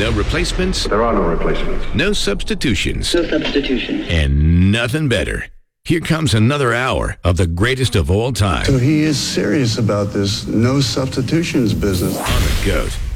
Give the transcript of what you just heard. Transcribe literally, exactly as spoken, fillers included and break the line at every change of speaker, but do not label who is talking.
No replacements.
There are no replacements.
No substitutions.
No substitutions.
And nothing better. Here comes another hour of the greatest of all time.
So he is serious about this no substitutions business.
On the GOAT.